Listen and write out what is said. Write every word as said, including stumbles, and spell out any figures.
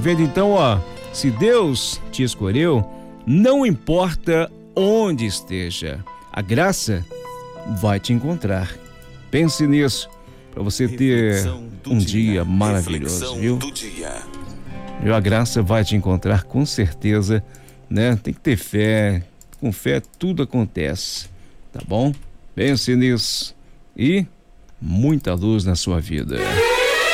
vendo? Então, ó, se Deus te escolheu, não importa onde esteja, a graça vai te encontrar. Pense nisso, para você ter um dia maravilhoso, viu? E a graça vai te encontrar com certeza, né? Tem que ter fé, com fé tudo acontece, tá bom? Pense nisso e muita luz na sua vida.